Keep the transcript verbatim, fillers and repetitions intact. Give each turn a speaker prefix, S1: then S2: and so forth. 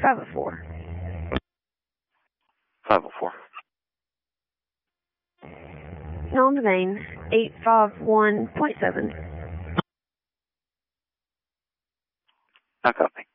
S1: five oh four.
S2: five oh four.
S1: On the main, eight five one point seven.
S2: I copy.